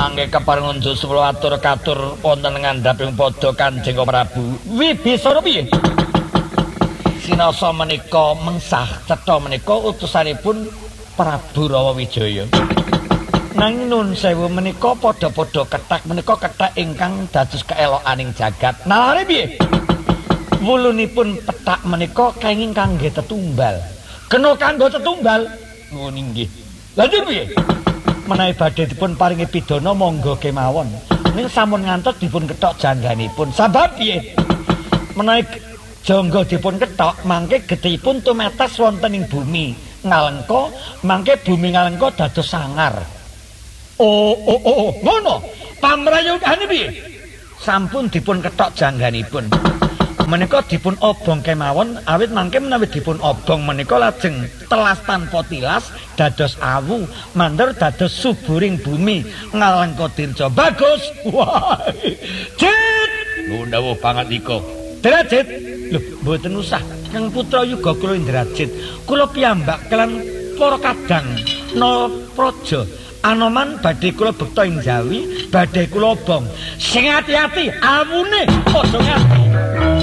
mangke kepareng unjuk sepuluh atur katur wonten ngandhaping padha Kanjeng Prabu. Wibisara piye? Sinasa menika mengsah cetha menika utusanipun Prabu Rawawijaya. Nanging nun sewu menika padha-padha kethek menika kethek ingkang dados keelokaning jagat. Nalare piye? Wulunipun pethak menika kenging kangge tetumbal. Kena kanggo tetumbal. Ngono nggih. Lha piye? Menawi badhe dipun paringi pidana monggo kemawon. Ning sampun ngantos dipun kethok jangganipun. Sabab piye? Menawi jangga dipun kethok mangke gedhipun tumetes wonten ing bumi Ngalengka, mangke bumi Ngalengka dados sangar. Ngono. Pamrayogane piye? Sampun dipun kethok jangganipun. Menika dipun obong kemawon awit mangke menawi dipun obong menika lajeng telas tanpa tilas dados awu mandher dados suburing bumi Ngalengka dirja. Bagus. Wah. Jit. Nuwun banget ika. Derajit. Lho, mboten usah. Kang Putra Yuga kula Indrajit. Kula piyambak kelan para kadang Narapraja. Anoman badhe kula bekta ing Jawi, badhe kula obong. Sing ati-ati awune aja nganti.